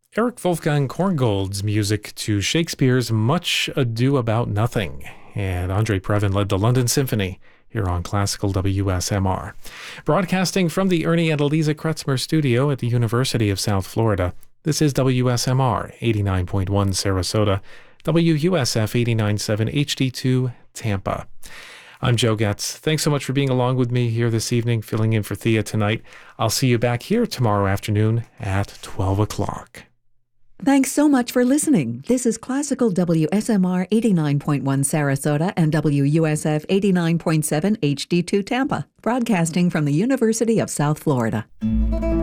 Eric Wolfgang Korngold's music to Shakespeare's Much Ado About Nothing, and Andre Previn led the London Symphony here on Classical WSMR. Broadcasting from the Ernie and Eliza Kretzmer studio at the University of South Florida, this is WSMR 89.1 Sarasota, WUSF 89.7 HD2 Tampa. I'm Joe Getz. Thanks so much for being along with me here this evening, filling in for Thea tonight. I'll see you back here tomorrow afternoon at 12 o'clock. Thanks so much for listening. This is Classical WSMR 89.1 Sarasota and WUSF 89.7 HD2 Tampa, broadcasting from the University of South Florida.